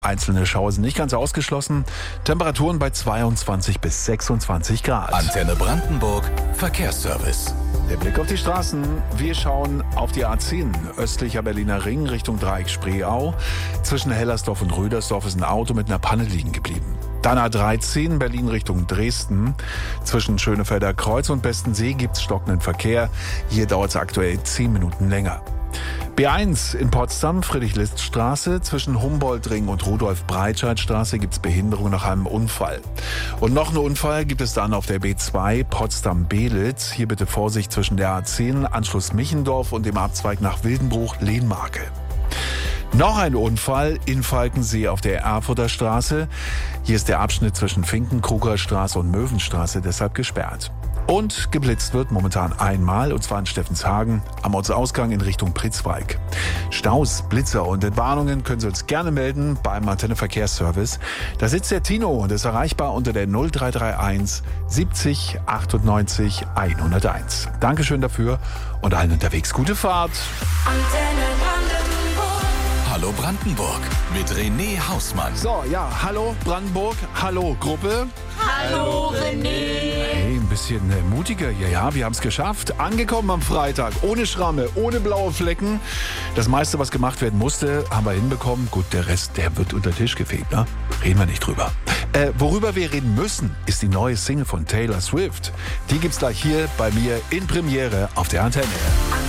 Einzelne Schauer sind nicht ganz ausgeschlossen. Temperaturen bei 22 bis 26 Grad. Antenne Brandenburg Verkehrsservice. Der Blick auf die Straßen. Wir schauen auf die A10, östlicher Berliner Ring Richtung Dreieck Spreeau. Zwischen Hellersdorf und Rödersdorf ist ein Auto mit einer Panne liegen geblieben. Dann A13, Berlin Richtung Dresden. Zwischen Schönefelder Kreuz und Bestensee gibt's stockenden Verkehr. Hier dauert es aktuell 10 Minuten länger. B1 in Potsdam, Friedrich-List-Straße. Zwischen Humboldt-Ring und Rudolf-Breitscheid-Straße gibt es Behinderung nach einem Unfall. Und noch einen Unfall gibt es dann auf der B2 Potsdam-Belitz. Hier bitte Vorsicht zwischen der A10, Anschluss Michendorf und dem Abzweig nach Wildenbruch-Lehnmarke. Noch ein Unfall in Falkensee auf der Erfurter Straße. Hier ist der Abschnitt zwischen Finkenkruger Straße und Möwenstraße deshalb gesperrt. Und geblitzt wird momentan einmal, und zwar in Steffenshagen am Ortsausgang in Richtung Pritzwalk. Staus, Blitzer und Entwarnungen können Sie uns gerne melden beim Antenne Verkehrsservice. Da sitzt der Tino und ist erreichbar unter der 0331 70 98 101. Dankeschön dafür und allen unterwegs gute Fahrt. Antenne Brandenburg. Hallo Brandenburg mit René Hausmann. So, ja, hallo Brandenburg, hallo Gruppe. Hallo René. Hey, ein bisschen mutiger hier, ja, wir haben es geschafft. Angekommen am Freitag, ohne Schramme, ohne blaue Flecken. Das meiste, was gemacht werden musste, haben wir hinbekommen. Gut, der Rest, der wird unter den Tisch gefegt, ne? Reden wir nicht drüber. Worüber wir reden müssen, ist die neue Single von Taylor Swift. Die gibt's gleich hier bei mir in Premiere auf der Antenne.